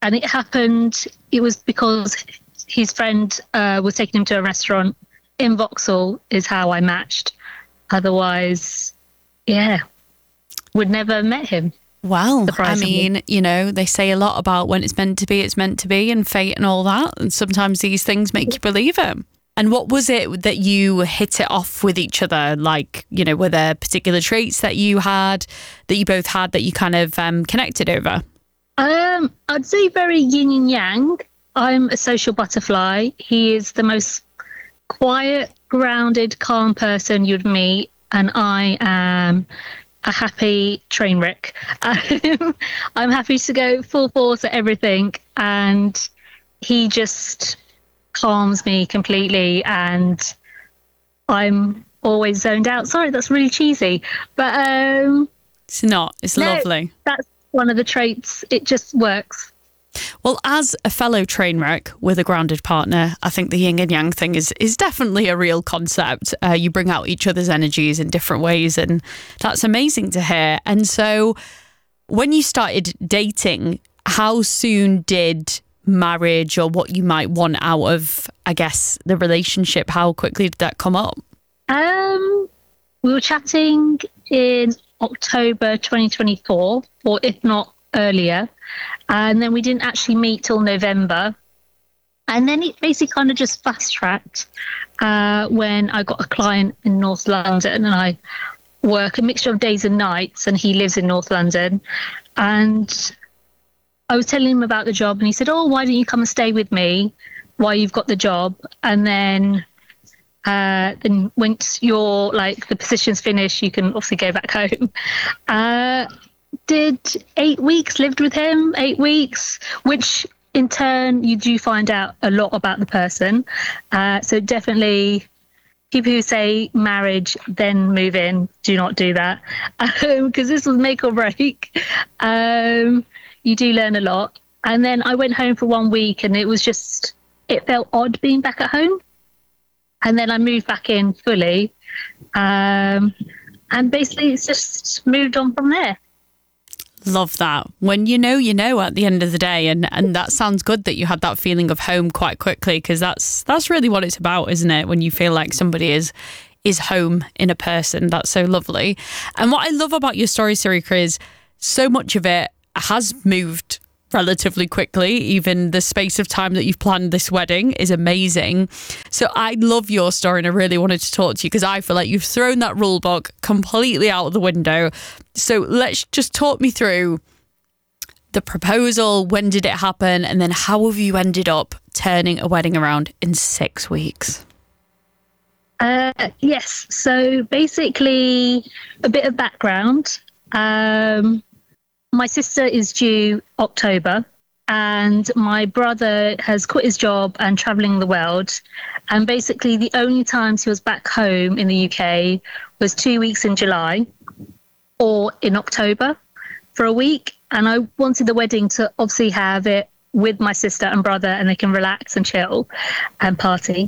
And it was because his friend was taking him to a restaurant in Vauxhall is how I matched. Otherwise, would never have met him. Well, I mean, they say a lot about when it's meant to be, and fate and all that. And sometimes these things make you believe it. And what was it that you hit it off with each other? Like, were there particular traits that you both had that you kind of connected over? I'd say very yin and yang. I'm a social butterfly. He is the most quiet, grounded, calm person you'd meet. And I am a happy train wreck. I'm happy to go full force at everything. And he just calms me completely. And I'm always zoned out. Sorry, that's really cheesy. But it's not. It's lovely. That's one of the traits. It just works. Well, as a fellow train wreck with a grounded partner, I think the yin and yang thing is definitely a real concept. You bring out each other's energies in different ways, and that's amazing to hear. And so when you started dating, how soon did marriage, or what you might want out of, I guess, the relationship, how quickly did that come up? We were chatting in October 2024, or if not earlier. And then we didn't actually meet till November. And then it basically kind of just fast-tracked when I got a client in North London, and I work a mixture of days and nights, and he lives in North London. And I was telling him about the job, and he said, "Oh, why don't you come and stay with me while you've got the job?" And then once the position's finished, you can obviously go back home. Did 8 weeks, lived with him 8 weeks, which in turn you do find out a lot about the person. So definitely people who say marriage, then move in, do not do that. Because this was make or break. You do learn a lot. And then I went home for 1 week, and it felt odd being back at home. And then I moved back in fully. And basically it's just moved on from there. Love that. When you know at the end of the day, and that sounds good that you had that feeling of home quite quickly, because that's really what it's about, isn't it? When you feel like somebody is home in a person. That's so lovely. And what I love about your story, Sarika, is so much of it has moved relatively quickly. Even the space of time that you've planned this wedding is amazing. So I love your story, and I really wanted to talk to you because I feel like you've thrown that rule book completely out of the window. So let's just talk me through the proposal. When did it happen? And then how have you ended up turning a wedding around in 6 weeks? Yes. So basically, a bit of background. My sister is due October, and my brother has quit his job and travelling the world. And basically the only times he was back home in the UK was 2 weeks in July or in October for a week. And I wanted the wedding to obviously have it with my sister and brother, and they can relax and chill and party.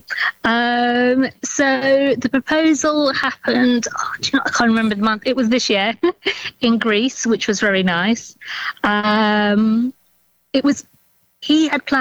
So the proposal happened, I can't remember the month. It was this year in Greece, which was very nice. He had planned